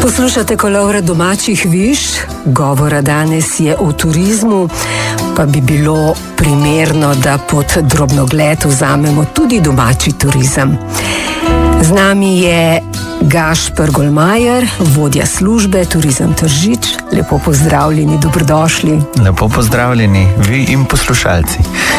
Poslušate Kolovra domačih viš, govora danes je o turizmu, pa bi bilo primerno, da pod drobnogled vzamemo tudi domači turizem. Z nami je Gašper Golmajer, vodja službe Turizem Tržič. Lepo pozdravljeni, dobrodošli. Lepo pozdravljeni, vi in poslušalci.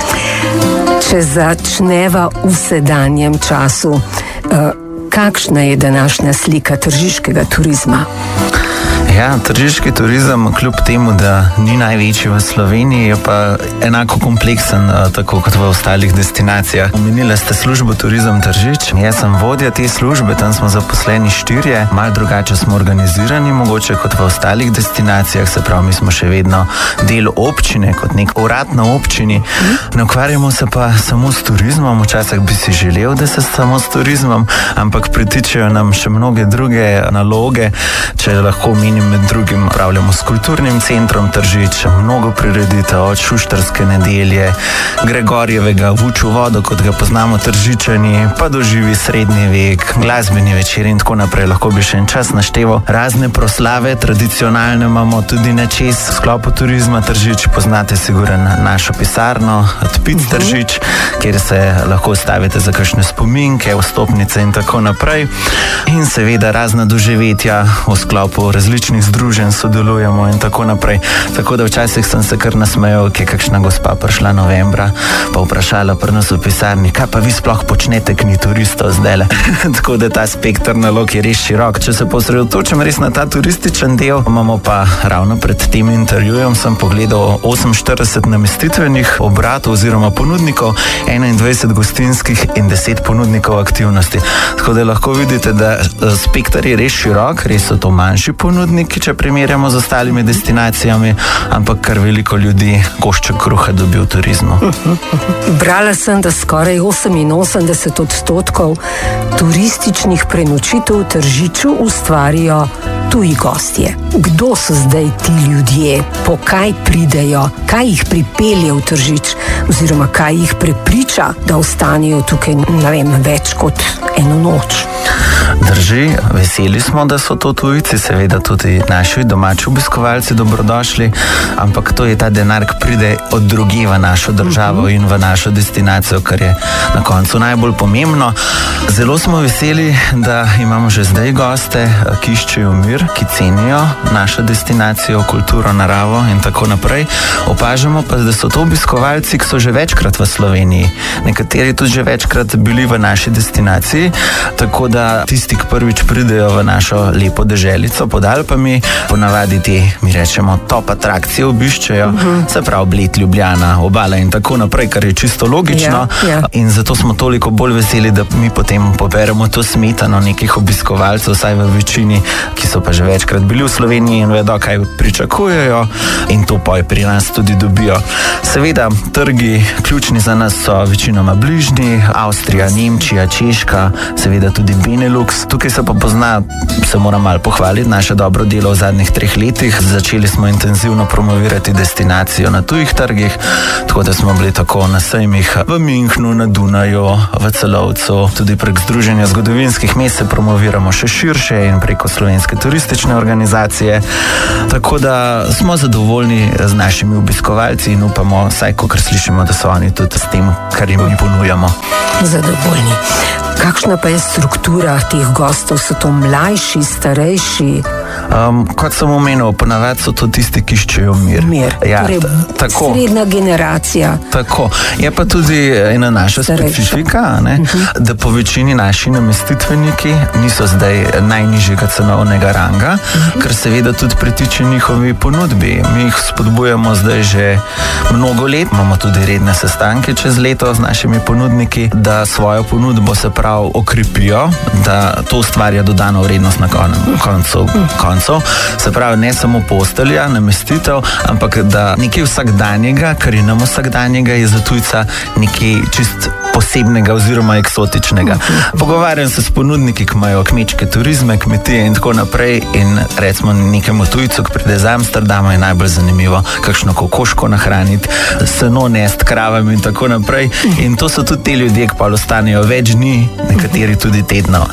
Če začneva v sedanjem času, kakšna je današnja slika tržiškega turizma? Ja, tržiški turizem, kljub temu, da ni največji v Sloveniji, je pa enako kompleksen, tako kot v ostalih destinacijah. Omenili ste službo Turizem Tržič. Jaz sem vodja te službe, tam smo zaposleni 4, malo drugače smo organizirani, mogoče kot v ostalih destinacijah, se pravi, mi smo še vedno del občine, kot nek urad na občini. Ne ukvarjamo se pa samo s turizmom, včasih bi si želel, da se samo s turizmom, ampak pritičejo nam še mnoge druge naloge, če lahko menim. Med drugim upravljamo s kulturnim centrom Tržič, mnogo prireditev, od Šuštarske nedelje, Gregorjevega Vuču vodo, kot ga poznamo Tržičani, pa doživi srednji vek, glasbeni večer in tako naprej. Lahko bi še en čas našteval razne proslave, tradicionalne imamo tudi na čez v sklopu Turizma Tržič. Poznate sigurno našo pisarno Tpic Tržič, kjer se lahko stavite za kakšne spominke, vstopnice in tako naprej. In seveda razna doživetja v sklopu različnih združenj sodelujemo in tako naprej. Tako da včasih sem se kar nasmejal, ki je kakšna gospa prišla novembra, pa vprašala pri nas v pisarni, kaj pa vi sploh počnete, ki ni turistov zdajle. Tako da ta spektr nalog je res širok. Če se posredotočim res na ta turističen del, imamo pa ravno pred tem intervjujem sem pogledal 48 namestitvenih obratov oziroma ponudnikov, 21 gostinskih in 10 ponudnikov aktivnosti. Tako da lahko vidite, da spektr je res širok, res so to manjši ponudniki, če primerjamo z ostalimi destinacijami, ampak kar veliko ljudi košček kruha dobi v turizmu. Brala sem, da skoraj 88% turističnih prenočitev v Tržiču ustvarijo tuji gostje. Kdo so zdaj ti ljudje? Po kaj pridejo? Kaj jih pripelje v Tržič? Oziroma, kaj jih prepriča, da ostanejo tukaj, ne vem, več kot eno noč? Drži, veseli smo, da so to tujci, seveda tudi naši domači obiskovalci dobrodošli, ampak to je ta denar, ki pride od druge v našo državo in v našo destinacijo, kar je na koncu najbolj pomembno. Zelo smo veseli, da imamo že zdaj goste, ki iščejo mir, ki cenijo našo destinacijo, kulturo, naravo in tako naprej. Opažamo pa, da so to obiskovalci, ki so že večkrat v Sloveniji. Nekateri tudi že večkrat bili v naši destinaciji, tako da tisti, ki prvič pridejo v našo lepo deželico pod Alpami, ponavadi te, mi rečemo, top atrakcije obiščejo, se pravi Bled, Ljubljana, Obala in tako naprej, kar je čisto logično. In zato smo toliko bolj veseli, da mi potem poberemo to smetano nekih obiskovalcev, vsaj v večini, ki so pa že večkrat bili v Sloveniji in vedo, kaj pričakujejo in to pa pri nas tudi dobijo. Seveda, trgi ključni za nas so večinoma bližnji, Avstrija, Nemčija, Češka, seveda tudi Benelux. Tukaj se pa pozna, se moram malo pohvaliti, naše dobro delo v zadnjih 3 letih. Začeli smo intenzivno promovirati destinacijo na tujih trgih, tako da smo bili tako na sejmih v Münchnu, na Dunaju, v Celovcu, tudi prek Združenja zgodovinskih mest se promoviramo še širše in preko Slovenske turistične organizacije. Tako da smo zadovoljni z našimi obiskovalci in upamo, vsaj kakor slišimo, da so oni tudi s tem, kar jim mi ponujamo. Zadovoljni. Kakšna pa je struktura teh gostov? So to mlajši, starejši? Kot sem omenil, ponavadi so to tisti, ki iščejo mir. Ja, torej, srednja generacija. Tako. Je pa tudi ena naša specifika, da po večini naši namestitveniki niso zdaj najnižjega cenovnega ranga, ker seveda tudi pritiče njihovi ponudbi. Mi jih spodbujamo zdaj že mnogo let, imamo tudi redne sestanke čez leto z našimi ponudniki, da svojo ponudbo se prav okrepijo, da to ustvarja dodano vrednost na koncu. Se pravi, ne samo postelja, namestitev, ampak da nekaj vsakdanjega, kar je nam vsakdanjega, je za tujca nekaj čist posebnega oziroma eksotičnega. Pogovarjam se s ponudniki, ki imajo kmečke turizme, kmetije in tako naprej, in recimo nekemu tujcu, ki pride z Amsterdama, je najbolj zanimivo kakšno kokoško nahraniti, seno nest kravam in tako naprej. In to so tudi te ljudje, ki pa ostanejo več dni, nekateri tudi tednov.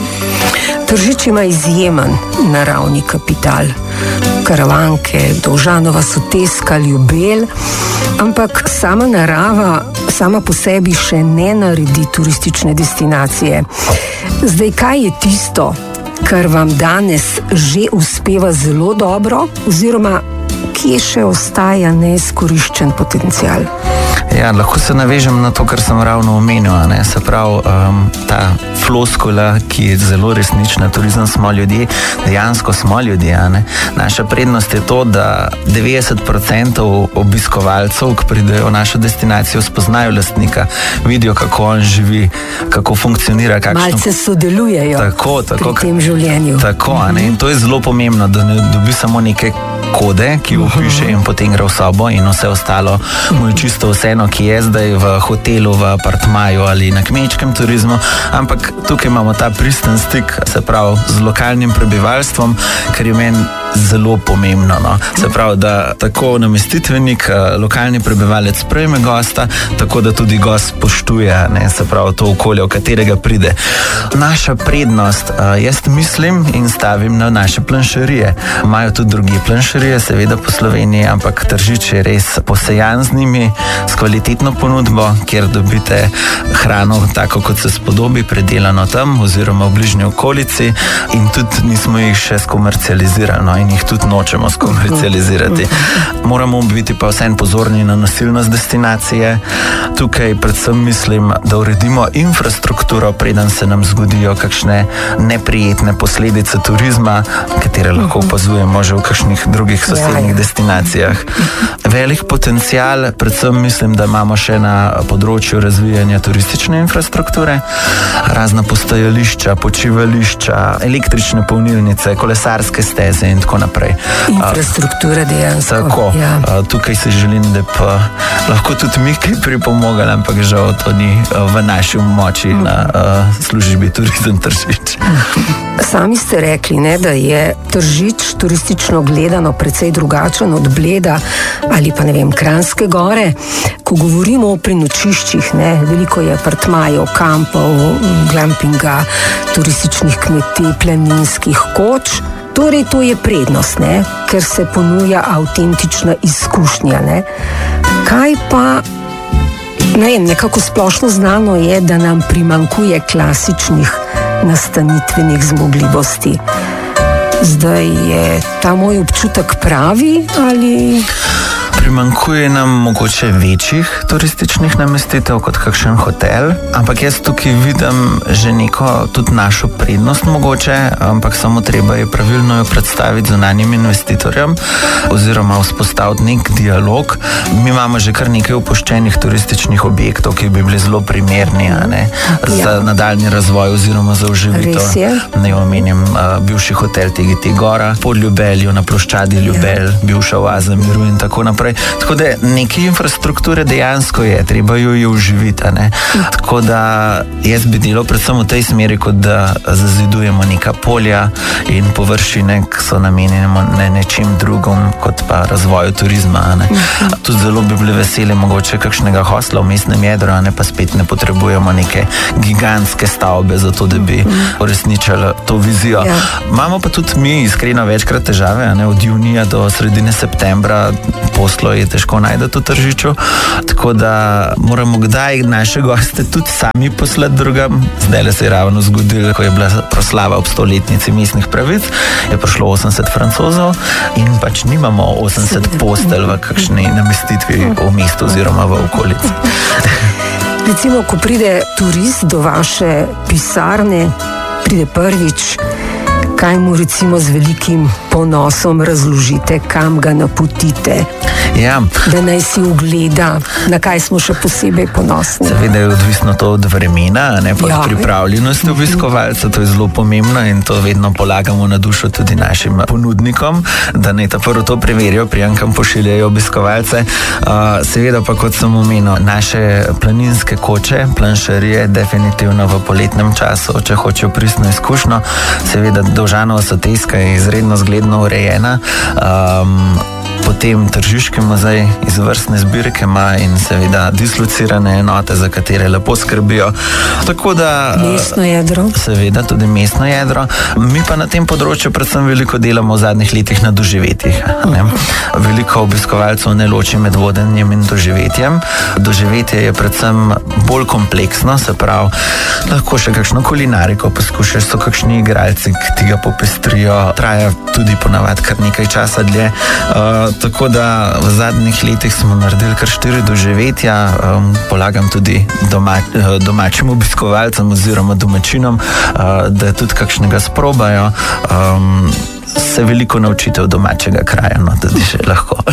Tržič ima izjemen naravni kapital. Karavanke, Dovžanova soteska, Ljubelj, ampak sama narava sama po sebi še ne naredi turistične destinacije. Zdaj, kaj je tisto, kar vam danes že uspeva zelo dobro, oziroma kje še ostaja neizkoriščen potencial? Ja, lahko se navežem na to, kar sem ravno omenil, se pravi, ta floskula, ki je zelo resnična, turizem smo ljudje, dejansko smo ljudje, Naša prednost je to, da 90% obiskovalcev, ki pridejo v našo destinacijo, spoznajo lastnika, vidijo, kako on živi, kako funkcionira, malce sodelujejo pri tem življenju. Tako, in to je zelo pomembno, da ne dobi samo neke kode, ki upiše in potem gre v sobo in vse ostalo mu je čisto vseeno, ki je zdaj v hotelu, v apartmaju ali na kmečkem turizmu, ampak tukaj imamo ta pristen stik, se pravi, z lokalnim prebivalstvom, kar je meni zelo pomembno. Se pravi, da tako namestitvenik, lokalni prebivalec sprejme gosta, tako da tudi gost spoštuje, se pravi, to okolje, v katerega pride. Naša prednost, jaz mislim in stavim na naše planšerije. Imajo tudi drugi planšerije, seveda po Sloveniji, ampak Tržič je res posejan z njimi, s kvalitetno ponudbo, kjer dobite hrano tako, kot se spodobi, predelano tam oziroma v bližnji okolici, in tudi nismo jih še skomercializirali, in jih tudi nočemo skomercializirati. Moramo biti pa vseeno pozorni na nosilnost destinacije. Tukaj predvsem mislim, da uredimo infrastrukturo, preden se nam zgodijo kakšne neprijetne posledice turizma, katere lahko opazujemo že v kakšnih drugih sosednjih destinacijah. Velik potencial, predvsem mislim, da imamo še na področju razvijanja turistične infrastrukture, razna postajališča, počivališča, električne polnilnice, kolesarske steze in tako naprej. Infrastruktura dejansko. Tako, tukaj se želim, da pa lahko tudi mi kaj pripomogli, ampak žal to ni v naši moči na službi Turizem Tržič. Sami ste rekli, da je Tržič turistično gledano precej drugačen od Bleda ali pa Kranjske Gore. Ko govorimo o prenočiščih, veliko je apartmajev, kampov, glampinga, turističnih kmetij, planinskih koč. Torej, to je prednost, ker se ponuja avtentična izkušnja. Kaj pa, nekako splošno znano je, da nam primanjkuje klasičnih nastanitvenih zmogljivosti. Zdaj je ta moj občutek pravi ali... Primanjkuje nam mogoče večjih turističnih namestitev kot kakšen hotel, ampak jaz tukaj vidim že neko tudi našo prednost mogoče, ampak samo treba je pravilno jo predstaviti zunanjim investitorjem oziroma vzpostaviti nek dialog. Mi imamo že kar nekaj opuščenih turističnih objektov, ki bi bili zelo primerni za nadaljni razvoj oziroma za oživitev. Naj omenim bivši hotel Tegeti Gora, pod Ljubeljo, na ploščadi Ljubelj, bivša oaza miru in tako naprej. Tako da neke infrastrukture dejansko je, treba jo je uživiti. Tako da jaz bi delal predvsem v tej smeri, kot da zazidujemo neka polja in površine, ki so namenjene nečim drugom, kot pa razvoju turizma. Tudi zelo bi bili veseli mogoče kakšnega hostla v mestnem jedru, pa spet ne potrebujemo neke gigantske stavbe za to, da bi uresničili to vizijo. Imamo pa tudi mi iskreno večkrat težave, od junija do sredine septembra poslo je težko najti v Tržiču, tako da moramo kdaj naše goste tudi sami poslati drugam. Zdaj se je ravno zgodilo, ko je bila proslava ob 100-letnici mestnih pravic, je prišlo 80 Francozov in pač nimamo 80 postelj v kakšni namestitvi v mestu oziroma v okolici. Recimo, ko pride turist do vaše pisarne, pride prvič, kaj mu recimo z velikim ponosom razložite, kam ga napotite? Ja. Da naj si ugleda, na kaj smo še posebej ponosni. Seveda je odvisno to od vremena, ne pa od pripravljenosti obiskovalca, to je zelo pomembno in to vedno polagamo na dušo tudi našim ponudnikom, da naj ta prvo to preverijo, preden kam pošiljajo obiskovalce. Seveda pa, kot sem omenil, naše planinske koče, planšarije, definitivno v poletnem času, če hočejo pristno izkušnjo. Seveda Dovžanova soteska je izredno zgledno urejena. Potem Tržiški muzej izvrstne zbirke ima in seveda dislocirane enote, za katere lepo skrbijo. Tako da... Mestno jedro. Seveda, tudi mestno jedro. Mi pa na tem področju predvsem veliko delamo v zadnjih letih na doživetjih. Veliko obiskovalcev ne loči med vodenjem in doživetjem. Doživetje je predvsem bolj kompleksno, se pravi, lahko še kakšno kulinariko poskušaš, so kakšni igralci, ki ti ga popestrijo, traja tudi ponavadi kar nekaj časa dlje. Tako da v zadnjih letih smo naredili kar 4 doživetja, polagam tudi domačim obiskovalcem oziroma domačinom, da tudi kakšnega sprobajo. Se veliko naučite od domačega kraja, no, tudi še lahko.